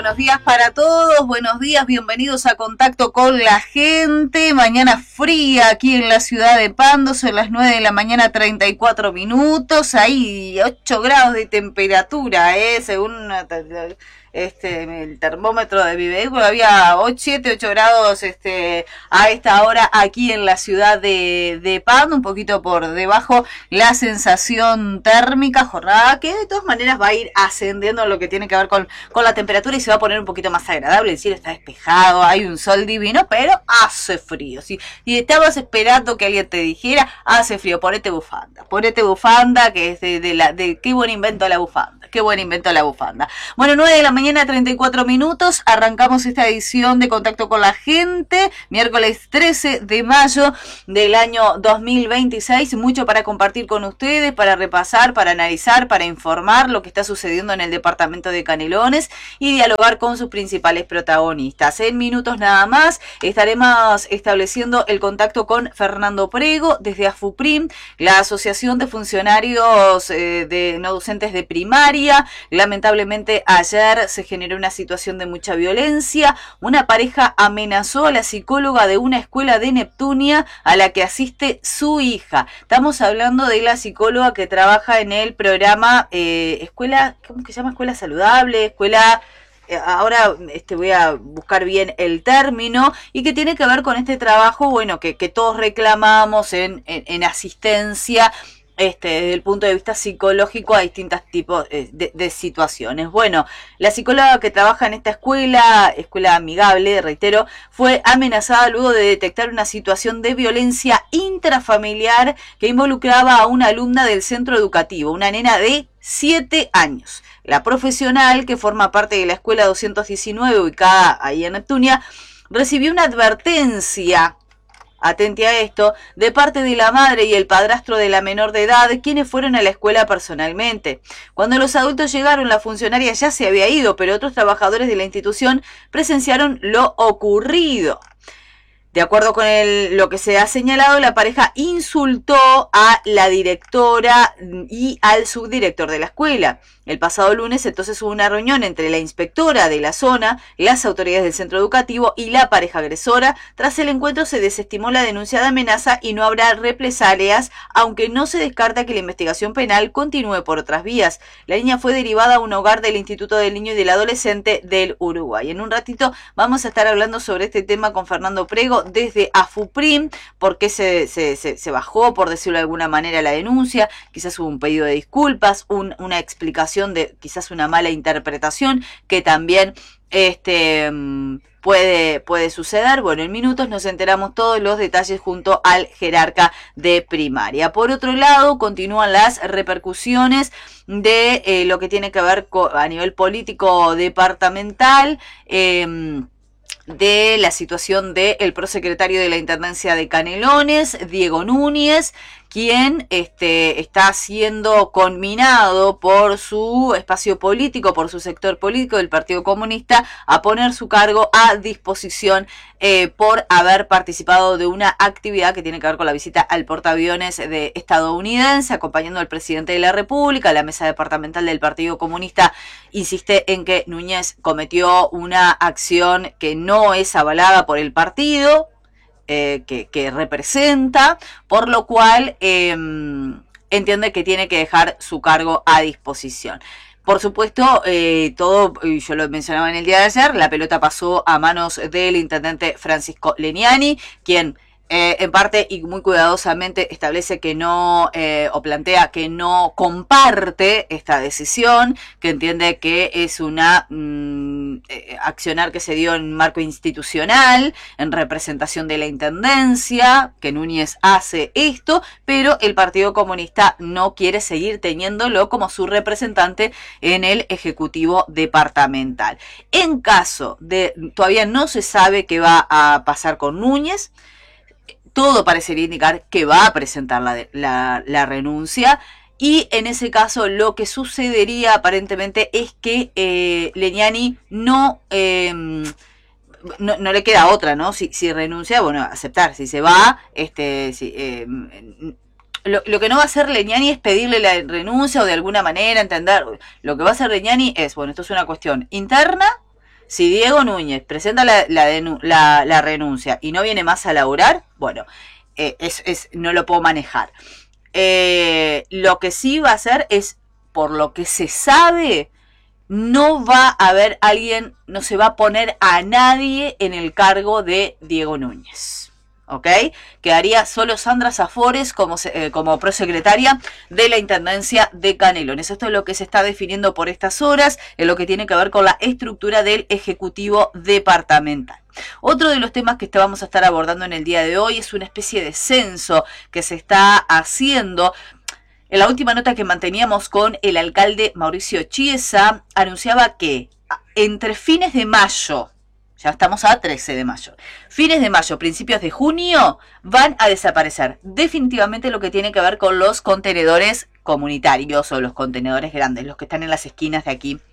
Buenos días para todos, buenos días, bienvenidos a Contacto con la Gente. Mañana fría aquí en la ciudad de Pando, son las 9 de la mañana, 34 minutos, hay 8 grados de temperatura, según el termómetro de mi vehículo, había 7, 8 grados a esta hora aquí en la ciudad de Pando, un poquito por debajo la sensación térmica, jornada que de todas maneras va a ir ascendiendo en lo que tiene que ver con la temperatura y se va a poner un poquito más agradable. El cielo está despejado, hay un sol divino, pero hace frío. ¿Sí? Y estabas esperando que alguien te dijera, hace frío, ponete bufanda, que es de qué buen invento la bufanda. Qué buen invento la bufanda. Bueno, 9 de la mañana, 34 minutos. Arrancamos esta edición de Contacto con la Gente. Miércoles 13 de mayo del año 2026. Mucho para compartir con ustedes, para repasar, para analizar, para informar lo que está sucediendo en el departamento de Canelones y dialogar con sus principales protagonistas. En minutos nada más estaremos estableciendo el contacto con Fernando Prego desde AFUPRIM, la Asociación de Funcionarios de no docentes de primaria. Lamentablemente ayer se generó una situación de mucha violencia. Una pareja amenazó a la psicóloga de una escuela de Neptunia a la que asiste su hija. Estamos hablando de la psicóloga que trabaja en el programa escuela, ¿cómo que se llama? Escuela saludable, escuela... Ahora voy a buscar bien el término, y que tiene que ver con este trabajo, bueno, que todos reclamamos en asistencia, desde el punto de vista psicológico a distintos tipos de situaciones. Bueno, la psicóloga que trabaja en esta escuela amigable, reitero, fue amenazada luego de detectar una situación de violencia intrafamiliar que involucraba a una alumna del centro educativo, una nena de 7 años. La profesional, que forma parte de la escuela 219 ubicada ahí en Neptunia, recibió una advertencia, atente a esto, de parte de la madre y el padrastro de la menor de edad, quienes fueron a la escuela personalmente. Cuando los adultos llegaron, la funcionaria ya se había ido, pero otros trabajadores de la institución presenciaron lo ocurrido. De acuerdo con lo que se ha señalado, la pareja insultó a la directora y al subdirector de la escuela. El pasado lunes entonces hubo una reunión entre la inspectora de la zona, las autoridades del centro educativo y la pareja agresora. Tras el encuentro se desestimó la denuncia de amenaza y no habrá represalias, aunque no se descarta que la investigación penal continúe por otras vías. La niña fue derivada a un hogar del Instituto del Niño y del Adolescente del Uruguay. En un ratito vamos a estar hablando sobre este tema con Fernando Prego desde AFUPRIM, por qué se bajó, por decirlo de alguna manera, la denuncia. Quizás hubo un pedido de disculpas, una explicación de quizás una mala interpretación que también puede suceder. Bueno, en minutos nos enteramos todos los detalles junto al jerarca de primaria. Por otro lado, continúan las repercusiones de lo que tiene que ver a nivel político departamental, de la situación del prosecretario de la Intendencia de Canelones, Diego Núñez, quien está siendo conminado por su espacio político, por su sector político del Partido Comunista, a poner su cargo a disposición por haber participado de una actividad que tiene que ver con la visita al portaaviones estadounidense, acompañando al presidente de la República. La mesa departamental del Partido Comunista insiste en que Núñez cometió una acción que no es avalada por el partido, que representa, por lo cual entiende que tiene que dejar su cargo a disposición. Por supuesto, todo, yo lo mencionaba en el día de ayer, la pelota pasó a manos del intendente Francisco Leniani, quien en parte y muy cuidadosamente establece que no, o plantea que no comparte esta decisión, que entiende que es una accionar que se dio en marco institucional, en representación de la intendencia, que Núñez hace esto, pero el Partido Comunista no quiere seguir teniéndolo como su representante en el Ejecutivo Departamental. En caso de, todavía no se sabe qué va a pasar con Núñez, todo parecería indicar que va a presentar la renuncia, y en ese caso lo que sucedería aparentemente es que Leniani no le queda otra, ¿no? Si renuncia, bueno, aceptar. Si se va, lo que no va a hacer Leniani es pedirle la renuncia o de alguna manera entender. Lo que va a hacer Leniani es, bueno, esto es una cuestión interna, Si Diego Núñez presenta la renuncia y no viene más a laburar, bueno, no lo puedo manejar. Lo que sí va a hacer es, por lo que se sabe, no va a haber alguien, no se va a poner a nadie en el cargo de Diego Núñez. ¿Ok? Quedaría solo Sandra Zafores como prosecretaria de la Intendencia de Canelones. Esto es lo que se está definiendo por estas horas, en lo que tiene que ver con la estructura del Ejecutivo Departamental. Otro de los temas que vamos a estar abordando en el día de hoy es una especie de censo que se está haciendo. En la última nota que manteníamos con el alcalde Mauricio Chiesa, anunciaba que entre fines de mayo, ya estamos a 13 de mayo, fines de mayo, principios de junio, van a desaparecer definitivamente lo que tiene que ver con los contenedores comunitarios o los contenedores grandes, los que están en las esquinas de aquí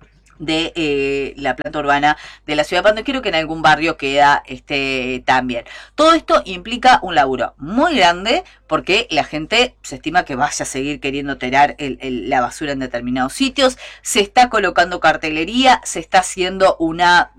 de la planta urbana de la ciudad de Pando. Quiero que en algún barrio queda también. Todo esto implica un laburo muy grande porque la gente se estima que vaya a seguir queriendo tirar la basura en determinados sitios. Se está colocando cartelería, se está haciendo una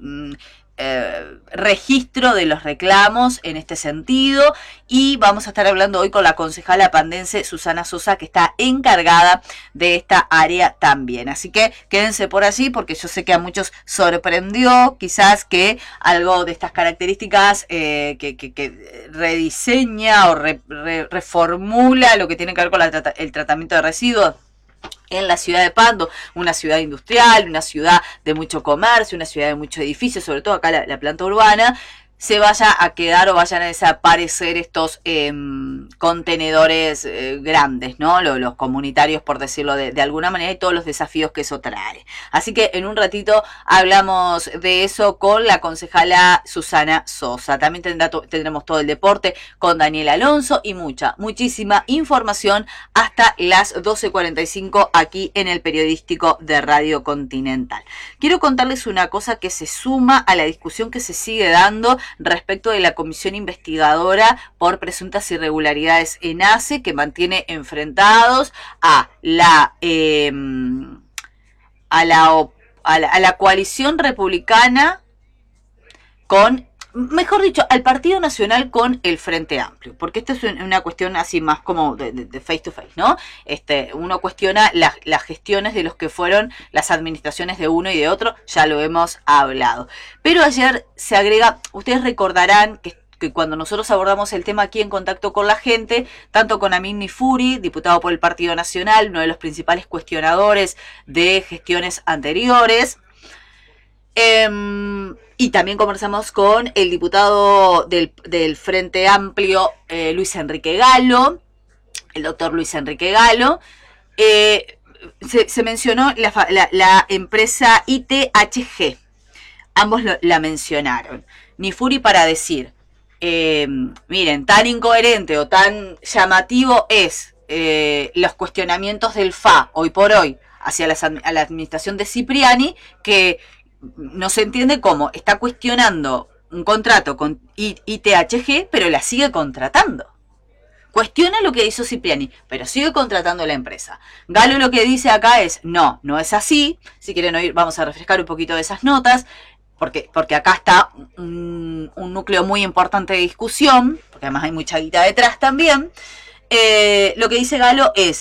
registro de los reclamos en este sentido, y vamos a estar hablando hoy con la concejala pandense Susana Sosa, que está encargada de esta área también. Así que quédense por allí, porque yo sé que a muchos sorprendió quizás que algo de estas características que rediseña o reformula lo que tiene que ver con el tratamiento de residuos en la ciudad de Pando, una ciudad industrial, una ciudad de mucho comercio, una ciudad de muchos edificios, sobre todo acá la planta urbana, se vaya a quedar o vayan a desaparecer estos contenedores grandes, ¿no? Los comunitarios, por decirlo de alguna manera, y todos los desafíos que eso trae. Así que en un ratito hablamos de eso con la concejala Susana Sosa. También tendremos todo el deporte con Daniel Alonso y muchísima información hasta las 12:45 aquí en el periodístico de Radio Continental. Quiero contarles una cosa que se suma a la discusión que se sigue dando respecto de la comisión investigadora por presuntas irregularidades en ACE, que mantiene enfrentados a la coalición republicana con, mejor dicho, al Partido Nacional con el Frente Amplio, porque esto es una cuestión así más como de face to face, ¿no? Uno cuestiona las gestiones de los que fueron las administraciones de uno y de otro, ya lo hemos hablado. Pero ayer se agrega, ustedes recordarán que cuando nosotros abordamos el tema aquí en Contacto con la Gente, tanto con Amin Nifuri, diputado por el Partido Nacional, uno de los principales cuestionadores de gestiones anteriores, y también conversamos con el diputado del Frente Amplio, Luis Enrique Galo, el doctor Luis Enrique Galo. Se mencionó la empresa ITHG. Ambos la mencionaron. Nifuri para decir, miren, tan incoherente o tan llamativo es los cuestionamientos del FA hoy por hoy hacia a la administración de Cipriani, que no se entiende cómo está cuestionando un contrato con ITHG, pero la sigue contratando. Cuestiona lo que hizo Cipriani, pero sigue contratando a la empresa. Galo lo que dice acá es, no es así. Si quieren oír, vamos a refrescar un poquito de esas notas, porque acá está un núcleo muy importante de discusión, porque además hay mucha guita detrás también. Lo que dice Galo es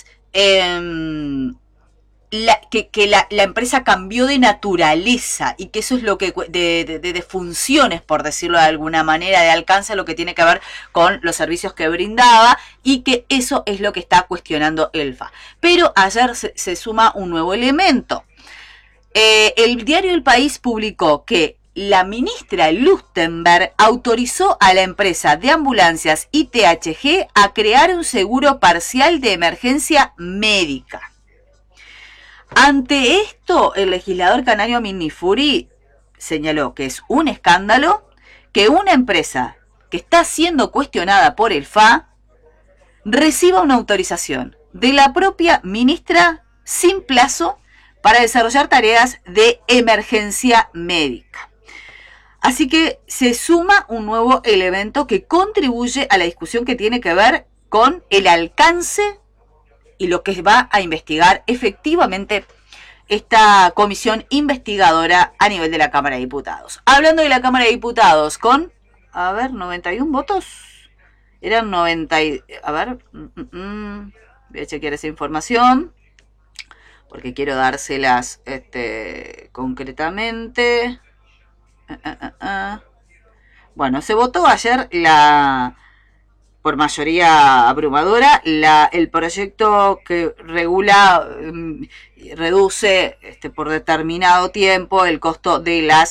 que la empresa cambió de naturaleza, y que eso es lo que de funciones, por decirlo de alguna manera, de alcance a lo que tiene que ver con los servicios que brindaba, y que eso es lo que está cuestionando el FA. Pero ayer se suma un nuevo elemento. El diario El País publicó que la ministra Lustenberg autorizó a la empresa de ambulancias ITHG a crear un seguro parcial de emergencia médica. Ante esto, el legislador canario Amin Nifuri señaló que es un escándalo que una empresa que está siendo cuestionada por el FA reciba una autorización de la propia ministra sin plazo para desarrollar tareas de emergencia médica. Así que se suma un nuevo elemento que contribuye a la discusión que tiene que ver con el alcance y lo que va a investigar efectivamente esta comisión investigadora a nivel de la Cámara de Diputados. Hablando de la Cámara de Diputados, con, 91 votos. Eran 90, voy a chequear esa información, porque quiero dárselas concretamente. Bueno, se votó ayer por mayoría abrumadora el proyecto que regula, reduce por determinado tiempo el costo de las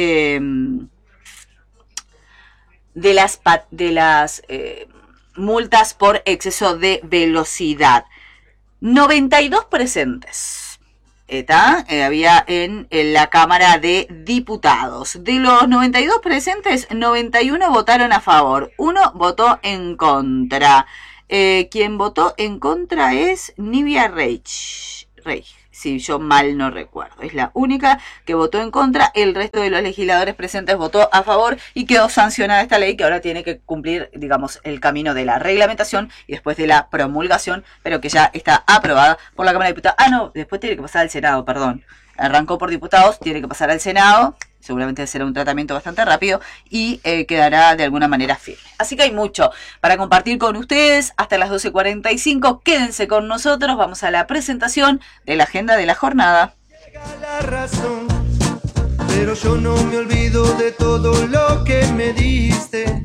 multas por exceso de velocidad. 92 presentes había en la Cámara de Diputados. De los 92 presentes, 91 votaron a favor, 1 votó en contra. Quien votó en contra es Nivia Reich. Si yo mal no recuerdo, es la única que votó en contra. El resto de los legisladores presentes votó a favor y quedó sancionada esta ley, que ahora tiene que cumplir, digamos, el camino de la reglamentación y después de la promulgación, pero que ya está aprobada por la Cámara de Diputados. Después tiene que pasar al Senado, perdón. Arrancó por diputados, tiene que pasar al Senado, seguramente será un tratamiento bastante rápido y quedará de alguna manera firme. Así que hay mucho para compartir con ustedes hasta las 12:45. Quédense con nosotros, vamos a la presentación de la agenda de la jornada. La razón, pero yo no me olvido de todo lo que me diste.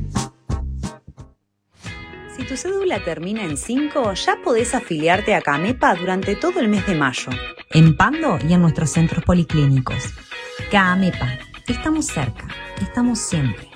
Si tu cédula termina en 5, ya podés afiliarte a CAMEPA durante todo el mes de mayo. En Pando y en nuestros centros policlínicos. CAMEPA, estamos cerca, estamos siempre.